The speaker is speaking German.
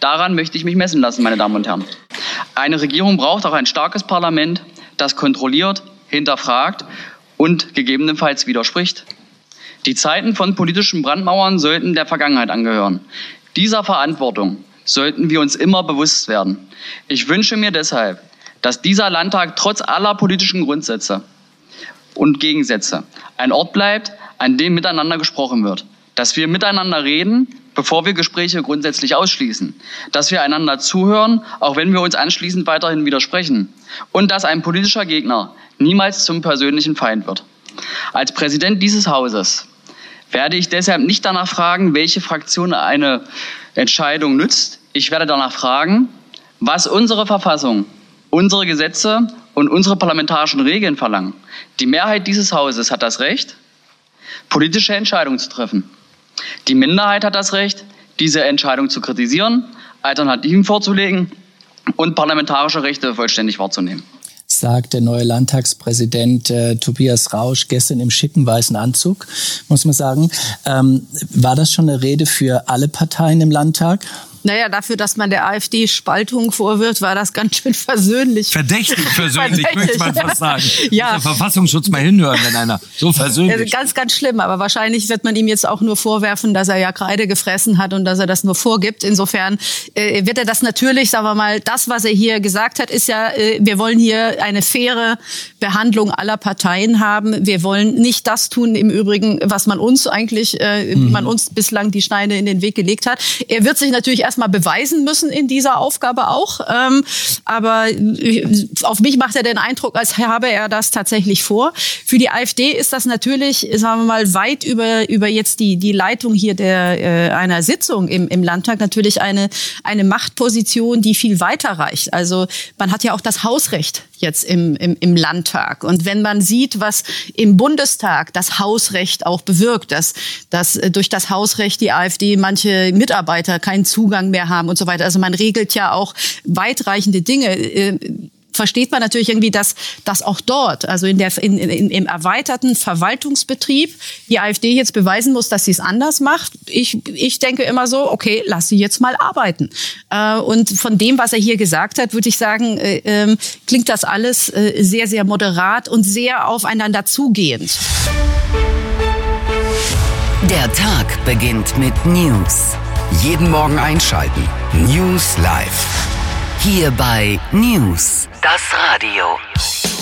Daran möchte ich mich messen lassen, meine Damen und Herren. Eine Regierung braucht auch ein starkes Parlament, das kontrolliert, hinterfragt und gegebenenfalls widerspricht. Die Zeiten von politischen Brandmauern sollten der Vergangenheit angehören. Dieser Verantwortung sollten wir uns immer bewusst werden. Ich wünsche mir deshalb, dass dieser Landtag trotz aller politischen Grundsätze und Gegensätze ein Ort bleibt, an dem miteinander gesprochen wird. Dass wir miteinander reden, bevor wir Gespräche grundsätzlich ausschließen. Dass wir einander zuhören, auch wenn wir uns anschließend weiterhin widersprechen. Und dass ein politischer Gegner niemals zum persönlichen Feind wird. Als Präsident dieses Hauses werde ich deshalb nicht danach fragen, welche Fraktion eine Entscheidung nützt. Ich werde danach fragen, was unsere Verfassung, unsere Gesetze und unsere parlamentarischen Regeln verlangen. Die Mehrheit dieses Hauses hat das Recht, politische Entscheidungen zu treffen. Die Minderheit hat das Recht, diese Entscheidung zu kritisieren, Alternativen vorzulegen und parlamentarische Rechte vollständig wahrzunehmen. Sagt der neue Landtagspräsident Tobias Rausch gestern im schicken weißen Anzug, muss man sagen. War das schon eine Rede für alle Parteien im Landtag? Naja, dafür, dass man der AfD Spaltung vorwirft, war das ganz schön versöhnlich. Verdächtig versöhnlich, möchte man fast sagen. Ja. Muss der Verfassungsschutz mal hinhören, wenn einer so versöhnlich ist. Ganz, ganz schlimm. Aber wahrscheinlich wird man ihm jetzt auch nur vorwerfen, dass er ja Kreide gefressen hat und dass er das nur vorgibt. Insofern wird er das natürlich, sagen wir mal, das, was er hier gesagt hat, ist ja, wir wollen hier eine faire Behandlung aller Parteien haben. Wir wollen nicht das tun, im Übrigen, was man uns eigentlich, man uns bislang die Steine in den Weg gelegt hat. Er wird sich natürlich erstmal beweisen müssen in dieser Aufgabe auch. Aber auf mich macht er den Eindruck, als habe er das tatsächlich vor. Für die AfD ist das natürlich, sagen wir mal, weit über jetzt die Leitung hier einer Sitzung im Landtag natürlich eine Machtposition, die viel weiter reicht. Also man hat ja auch das Hausrecht jetzt im Landtag. Und wenn man sieht, was im Bundestag das Hausrecht auch bewirkt, dass durch das Hausrecht die AfD manche Mitarbeiter keinen Zugang mehr haben und so weiter. Also man regelt ja auch weitreichende Dinge. Versteht man natürlich irgendwie, dass auch dort, also im erweiterten Verwaltungsbetrieb, die AfD jetzt beweisen muss, dass sie es anders macht. Ich denke immer so, okay, lass sie jetzt mal arbeiten. Und von dem, was er hier gesagt hat, würde ich sagen, klingt das alles sehr, sehr moderat und sehr aufeinander zugehend. Der Tag beginnt mit News. Jeden Morgen einschalten. News Live. Hier bei News, das Radio.